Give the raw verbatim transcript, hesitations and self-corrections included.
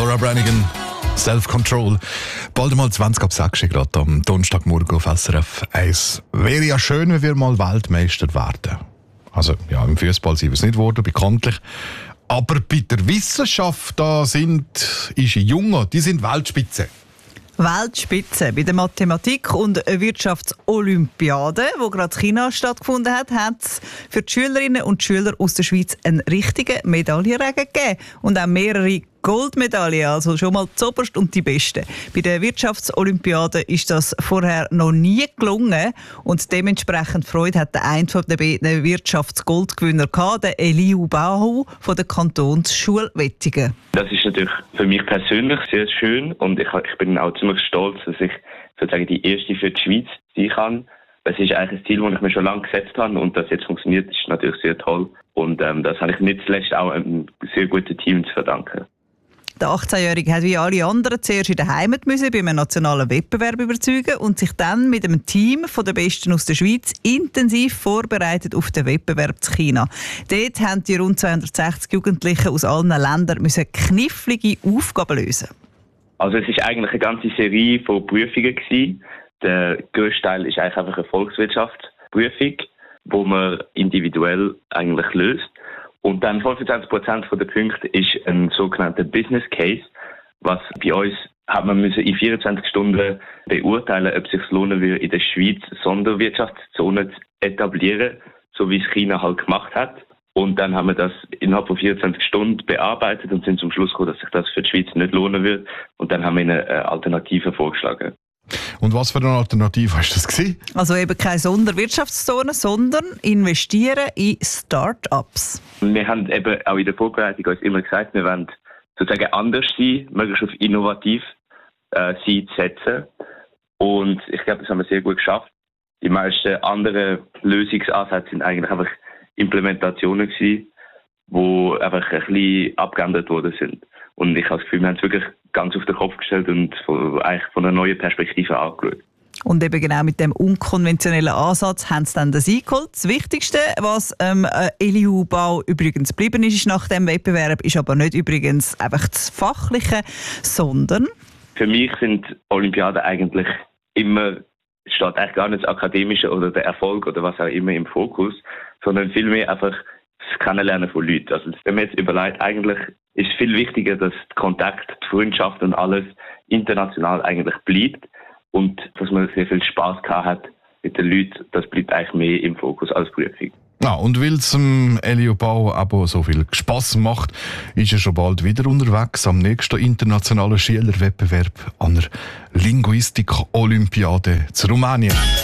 Laura Branigan, Self-Control. Bald mal zwanzig ab sechs gerade am Donnerstagmorgen auf S R F eins. Wäre ja schön, wenn wir mal Weltmeister werden. Also, ja, im Fußball sind wir es nicht geworden, bekanntlich. Aber bei der Wissenschaft, da sind unsere Jungen, die sind Weltspitze. Weltspitze. Bei der Mathematik- und Wirtschaftsolympiade, wo gerade in China stattgefunden hat, hat es für die Schülerinnen und Schüler aus der Schweiz einen richtigen Medaillenregen gegeben. Und auch mehrere Goldmedaillen, also schon mal zuoberst und die besten. Bei der Wirtschaftsolympiade ist das vorher noch nie gelungen und dementsprechend Freude hat der eine von den beiden Wirtschaftsgoldgewinner gehabt, der Eliu Bahu von der Kantonsschule Wettingen. Das ist natürlich für mich persönlich sehr schön und ich, ich bin auch ziemlich stolz, dass ich sozusagen die erste für die Schweiz sein kann. Das ist eigentlich ein Ziel, das ich mir schon lange gesetzt habe und das jetzt funktioniert, ist natürlich sehr toll. Und ähm, das habe ich nicht zuletzt auch einem sehr guten Team zu verdanken. Der achtzehnjährige hat wie alle anderen zuerst in der Heimat müssen, bei einem nationalen Wettbewerb überzeugen und sich dann mit einem Team von den Besten aus der Schweiz intensiv vorbereitet auf den Wettbewerb in China. Dort haben die rund zweihundertsechzig Jugendlichen aus allen Ländern müssen knifflige Aufgaben lösen. Also es ist eigentlich eine ganze Serie von Prüfungen gewesen. Der grösste Teil ist eigentlich einfach eine Volkswirtschaftsprüfung, wo man individuell eigentlich löst. Und dann fünfundzwanzig Prozent der Punkte ist ein sogenannter Business Case, was bei uns hat man müssen in vierundzwanzig Stunden beurteilen, ob es sich lohnen würde, in der Schweiz Sonderwirtschaftszone zu etablieren, so wie es China halt gemacht hat. Und dann haben wir das innerhalb von vierundzwanzig Stunden bearbeitet und sind zum Schluss gekommen, dass sich das für die Schweiz nicht lohnen würde. Und dann haben wir eine Alternative vorgeschlagen. Und was für eine Alternative hast du das gesehen? Also eben keine Sonderwirtschaftszone, sondern investieren in Start-ups. Wir haben eben auch in der Vorbereitung uns immer gesagt, wir wollen sozusagen anders sein, möglichst auf innovativ äh, sein zu setzen. Und ich glaube, das haben wir sehr gut geschafft. Die meisten anderen Lösungsansätze sind eigentlich einfach Implementationen gewesen, die einfach ein bisschen abgeändert worden sind. Und ich habe das Gefühl, wir haben es wirklich ganz auf den Kopf gestellt und von, eigentlich von einer neuen Perspektive angeschaut. Und eben genau mit dem unkonventionellen Ansatz haben sie dann das eingeholt. Das Wichtigste, was ähm, Eliu Bahu übrigens geblieben ist nach dem Wettbewerb, ist aber nicht übrigens einfach das Fachliche, sondern... Für mich sind Olympiaden eigentlich immer, steht eigentlich gar nicht das Akademische oder der Erfolg oder was auch immer im Fokus, sondern vielmehr einfach das Kennenlernen von Leuten. Also wenn man jetzt überlegt, eigentlich ist es viel wichtiger, dass der Kontakt, die Freundschaft und alles international eigentlich bleibt und dass man sehr viel Spass gehabt hat mit den Leuten, das bleibt eigentlich mehr im Fokus als Prüfung. Ja, und weil es dem Eliu Bahu aber so viel Spass macht, ist er schon bald wieder unterwegs am nächsten internationalen Schülerwettbewerb an der Linguistik-Olympiade zu Rumänien.